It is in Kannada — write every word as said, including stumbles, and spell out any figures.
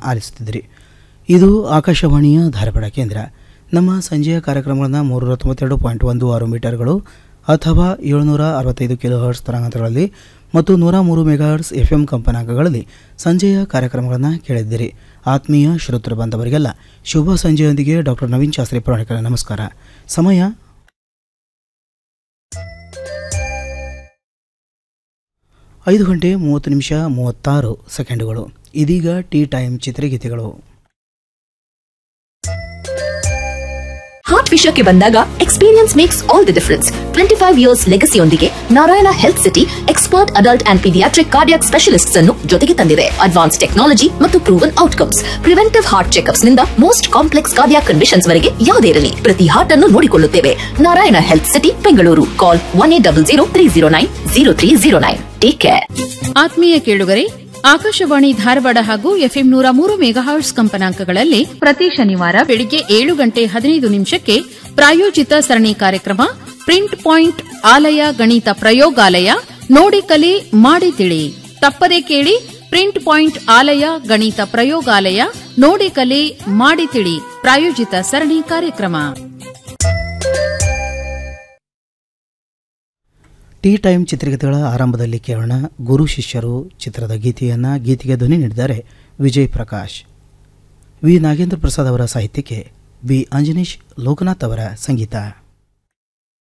ಆಲಿಸುತ್ತಿದ್ದಿರಿ. ಇದು ಆಕಾಶವಾಣಿಯ ಧಾರವಾಡ ಕೇಂದ್ರ. ನಮ್ಮ ಸಂಜೆಯ ಕಾರ್ಯಕ್ರಮಗಳನ್ನು ಮೂರುನೂರ ತೊಂಬತ್ತೆರಡು ಪಾಯಿಂಟ್ ಒಂದು ಆರು ಮೀಟರ್ಗಳು ಅಥವಾ ಏಳುನೂರ ಅರವತ್ತೈದು ಕಿಲೋ ಹರ್ಟ್ಸ್ ತರಂಗಾಂತರಗಳಲ್ಲಿ ಮತ್ತು ನೂರ ಮೂರು ಮೆಗಾಹರ್ಟ್ಸ್ ಎಫ್ ಎಂ ಕಂಪನಾಂಕಗಳಲ್ಲಿ ಸಂಜೆಯ ಕಾರ್ಯಕ್ರಮಗಳನ್ನು ಕೇಳಿದ್ದೀರಿ. ಆತ್ಮೀಯ ಶ್ರೋತೃ ಬಾಂಧವರಿಗೆಲ್ಲ ಶುಭ ಸಂಜೆಯೊಂದಿಗೆ ಡಾಕ್ಟರ್ ನವೀನ್ ಶಾಸ್ತ್ರಿ ಪುರಾಣಿಕರ ನಮಸ್ಕಾರ. ಸಮಯ ಐದು ಗಂಟೆ ಮೂವತ್ತು ನಿಮಿಷ ಮೂವತ್ತಾರು ಸೆಕೆಂಡುಗಳು. ಇದೀಗ ಟೀ ಟೈಮ್ ಚಿತ್ರಗೀತೆಗಳು. ಹಾರ್ಟ್ ವಿಷಯಕ್ಕೆ ಬಂದಾಗ experience makes all the difference. Twenty five years ಲೆಗಸಿಯೊಂದಿಗೆ Narayana health city expert adult and paediatric cardiac specialists ಅನ್ನು ಜೊತೆಗೆ ತಂದಿದೆ. ಅಡ್ವಾನ್ಸ್ ಟೆಕ್ನಾಲಜಿ ಮತ್ತು proven outcomes. Preventive heart checkups ನಿಂದ ಮೋಸ್ಟ್ ಕಾಂಪ್ಲೆಕ್ಸ್ ಕಾರ್ಡಿಯಾಕ್ ಕಂಡೀಷನ್ಸ್ ವರೆಗೆ ಯಾವುದೇ ಇರಲಿ, ಪ್ರತಿ ಹಾರ್ಟ್ ಅನ್ನು ನೋಡಿಕೊಳ್ಳುತ್ತೇವೆ. Narayana health city Bengaluru. ಕಾಲ್ one eight double zero three zero nine zero three zero nine. Take care. ಆತ್ಮೀಯ ಕೇಳುಗರೆ, ಆಕಾಶವಾಣಿ ಧಾರವಾಡ ಹಾಗೂ ಎಫ್ಎಂ ನೂರ ಮೂರು ಮೆಗಾಹರ್ಟ್ಸ್ ಕಂಪನಾಂಕಗಳಲ್ಲಿ ಪ್ರತಿ ಶನಿವಾರ ಬೆಳಿಗ್ಗೆ ಏಳು ಗಂಟೆ ಹದಿನೈದು ನಿಮಿಷಕ್ಕೆ ಪ್ರಾಯೋಜಿತ ಸರಣಿ ಕಾರ್ಯಕ್ರಮ ಪ್ರಿಂಟ್ ಪಾಯಿಂಟ್ ಆಲಯ ಗಣಿತ ಪ್ರಯೋಗಾಲಯ ನೋಡಿ ಕಲಿ ಮಾಡಿ ತಿಳಿ. ತಪ್ಪದೇ ಕೇಳಿ. ಪ್ರಿಂಟ್ ಪಾಯಿಂಟ್ ಆಲಯ ಗಣಿತ ಪ್ರಯೋಗಾಲಯ ನೋಡಿ ಕಲಿ ಮಾಡಿ ತಿಳಿ ಪ್ರಾಯೋಜಿತ ಸರಣಿ ಕಾರ್ಯಕ್ರಮ. ಟೀ ಟೈಮ್ ಚಿತ್ರಗೀತೆಗಳ ಆರಂಭದಲ್ಲಿ ಕೇಳೋಣ ಗುರು ಶಿಷ್ಯರು ಚಿತ್ರದ ಗೀತೆಯನ್ನು. ಗೀತೆಗೆ ಧ್ವನಿ ನೀಡಿದ್ದಾರೆ ವಿಜಯ್ ಪ್ರಕಾಶ್. ವಿ ನಾಗೇಂದ್ರ ಪ್ರಸಾದ್ ಅವರ ಸಾಹಿತ್ಯಕ್ಕೆ ಬಿ ಅಂಜನೀಶ್ ಲೋಕನಾಥ್ ಅವರ ಸಂಗೀತ.